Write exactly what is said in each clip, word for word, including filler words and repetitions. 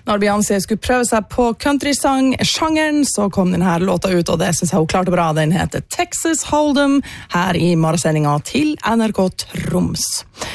Når Beyoncé skulle prøve seg på countrysang-sjangeren, så kom denne låta ut, og det synes jeg hun klarte bra. Den heter Texas Hold'em, her i morgensendingen til N R K Troms.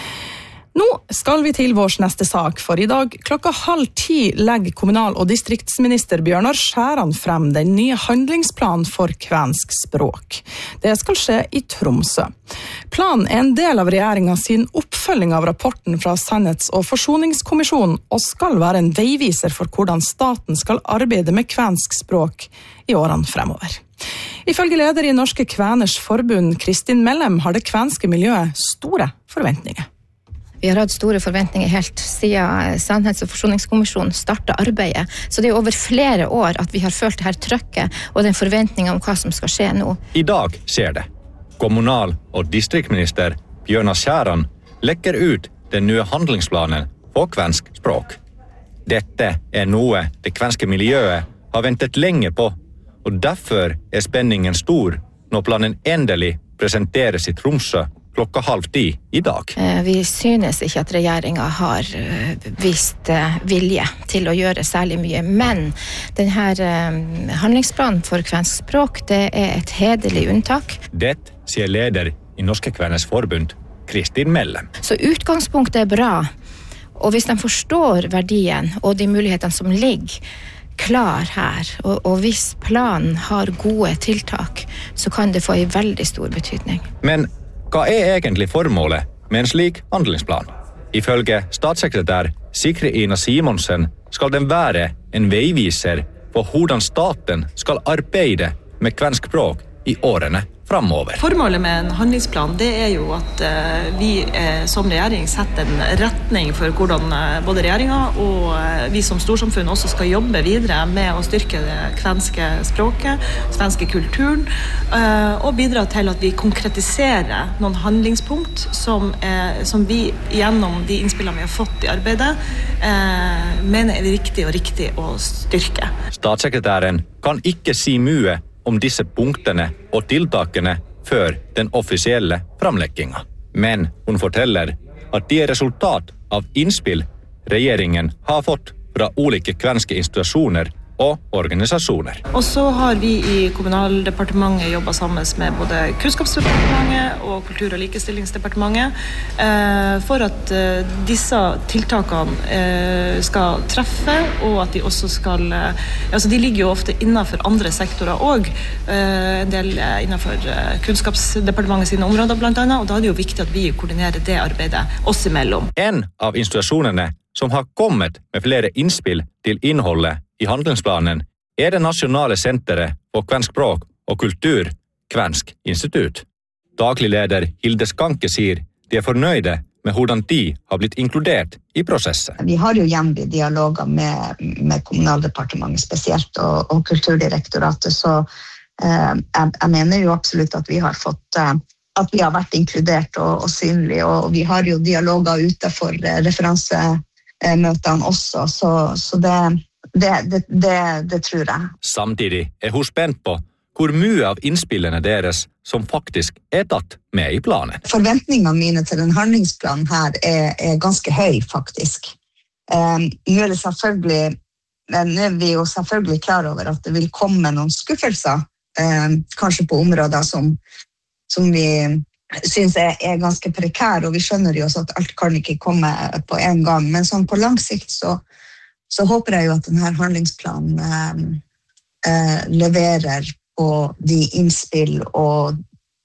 Nå skal vi til vår neste sak, for i dag klokka halv ti legger kommunal- og distriktsminister Bjørnar Skjæran frem den nye handlingsplanen for kvensk språk. Det skal skje i Tromsø. Planen er en del av regjeringen sin oppfølging av rapporten fra Sannhets- og forsoningskommisjonen, og skal være en veiviser for hvordan staten skal arbeide med kvensk språk i årene fremover. Ifølge leder i Norske Kveners Forbund, Kristin Mellem, har det kvenske miljøet store forventninger. Vi har hatt store forventninger helt siden Sannhets- og forsoningskommisjonen startet arbeidet. Så det er over flere år at vi har følt det her trykket og den forventningen om hva som skal skje nå. I dag skjer det. Kommunal- og distriktsminister Bjørnar Skjæran legger ut den nye handlingsplanen for kvensk språk. Dette er noe det kvenske miljøet har ventet lenge på, og derfor er spenningen stor når planen endelig presenteres i Tromsø klokka halv ti i dag. Vi synes ikke at regjeringen har vist vilje til å gjøre særlig mye, men denne handlingsplanen for kvensk språk, det er et hederlig unntak. Det sier leder i Norske Kveners Forbund, Kristin Mellem. Så utgangspunktet er bra, og hvis de forstår verdien og de mulighetene som ligger klar her, og, og hvis planen har gode tiltak, så kan det få en veldig stor betydning. Men hva er egentlig formålet med en slik handlingsplan? Ifølge statssekretær Sigrid Ina Simonsen skal den være en veiviser for hvordan staten skal arbeide med kvensk språk i årene fremover. Formålet med en handlingsplan, det er jo at uh, vi uh, som regjering setter en retning for hvordan uh, både regjeringen og uh, vi som storsamfunn også skal jobbe videre med å styrke det kvenske språket, svenske kulturen, uh, og bidra til at vi konkretiserer noen handlingspunkt som, uh, som vi gjennom de innspillene vi har fått i arbeidet uh, mener er riktig og riktig å styrke. Statssekretæren kan ikke si mye om disse punktene og tiltakene før den offisielle framleggingen. Men hun forteller at de er resultat av innspill regjeringen har fått fra ulike kvenske institusjoner og organisasjoner. Og så har vi i Kommunaldepartementet jobbet sammen med både Kunnskapsdepartementet og Kultur- og likestillingsdepartementet eh, for at eh, disse tiltakene eh, skal treffe, og at de også skal eh, altså de ligger jo ofte innenfor andre sektorer og eh, en del innenfor eh, Kunnskapsdepartementet sine områder blant annet, og da er det jo viktig at vi koordinerer det arbeidet oss imellom. En av institusjonene som har kommet med flere innspill til innholdet i handlingsplanen er det nasjonale senteret for kvensk språk og kultur, Kvensk institutt. Daglig leder Hilde Skanke sier de er fornøyde med hvordan de har blitt inkludert i prosessen. Vi har jo jevnlig dialoger med, med Kommunaldepartementet spesielt, og, og Kulturdirektoratet, så eh, jeg, jeg mener jo absolutt at vi har fått eh, at vi har vært inkludert og, og synlige, og vi har jo dialoger ute for eh, referansemøtene også, så, så det Det, det, det, det tror jeg. Samtidig er hun spent på hvor mye av innspillene deres som faktisk er tatt med i planen. Forventningene mine til den handlingsplanen her er, er ganske høy, faktisk. Um, nå er det selvfølgelig, nå er vi jo selvfølgelig klar over at det vil komme noen skuffelser, um, kanskje på områder som, som vi synes er, er ganske prekære, og vi skjønner jo også at alt kan ikke komme på en gang, men sånn på lang sikt så Så håper jeg jo at denne handlingsplanen eh, eh, leverer på de innspill og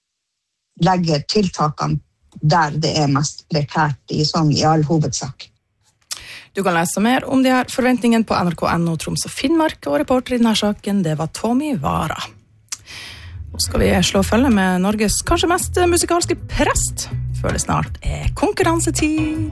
legger tiltakene der det er mest prekært i, sånn, i all hovedsak. Du kan lese mer om de her forventningene på N R K N O Troms og Finnmark, og reporter i denne saken, det var Tommy Vara. Nå skal vi slå følge med Norges kanskje mest musikalske prest, før det snart er konkurransetid.